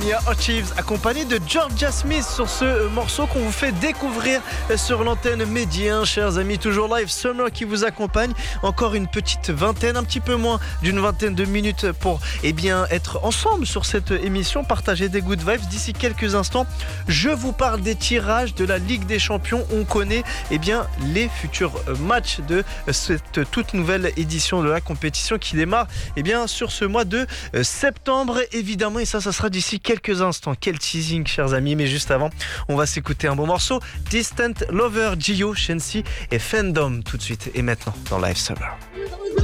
Mia Achieves, accompagné de Georgia Smith sur ce morceau qu'on vous fait découvrir sur l'antenne Midi 1, chers amis. Toujours live, Summer qui vous accompagne. Encore une petite vingtaine, un petit peu moins d'une vingtaine de minutes pour être ensemble sur cette émission, partager des good vibes. D'ici quelques instants, je vous parle des tirages de la Ligue des Champions. On connaît les futurs matchs de cette toute nouvelle édition de la compétition qui démarre sur ce mois de septembre, évidemment, et ça sera d'ici quelques instants. Quel teasing, chers amis, mais juste avant, on va s'écouter un bon morceau. Distant Lover, Gio, Shensi et Fandom tout de suite et maintenant dans Live Summer.